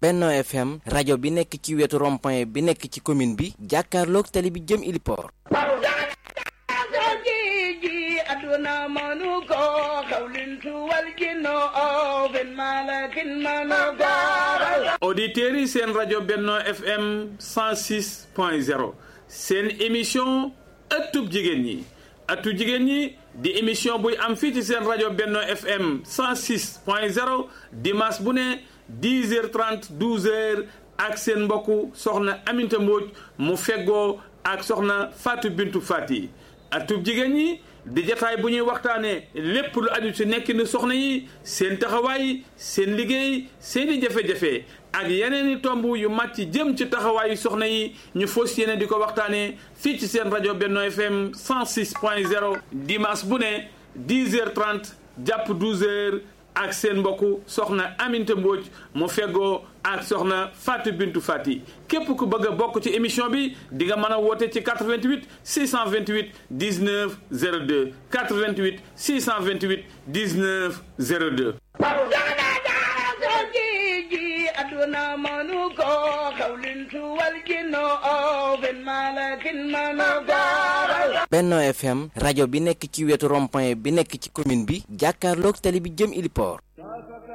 Benno FM rajo bi nekk ci wetu rond-point bi nekk ci commune bi jàkkaarloog tali bi jëm Iliport. aduna manu ko xawlintu wal jinno ben malakin manu ko auditeurs yi seen rajo Benno FM 106.0 seen émission ëttub jigéen ñi ëttub jigéen ñi di émission buy am fii ci seen rajo Benno FM 106.0 dimanche bu ne 10h30 12h ak seen mbokku soxna Aminta Mbodj mu feggoo ak soxna Fatou Bintou Fati ëttub jigéen ñi di jataay bu ñuy waxtaanee lépp lu aju ci nekkinu soxna yi seen taxawaay seen liggéey seeni jafe-jafe ak yeneen i tomb yu màcc jëm ci taxawaayu soxna yi ñu fas yéene di ko waxtaanee fii ci seen rajo Benno FM 106.0 dimanche bu ne 10h30 jàpp 12h ak seen mbokku soxna Aminta Mbodj mu feggoo ak soxna Fatou Bintou Fati képp ku bëgg a bokk ci émission bi di nga mën a woote ci 88 628 19 02 88 628 19 02. aduna manu ko xawlintu wal jinno ben malakin manu ko. Benno FM rajo bi nekk ci wetu rond-point bi nekk ci commune bi jàkkaarloog tali bi jëm Iliport.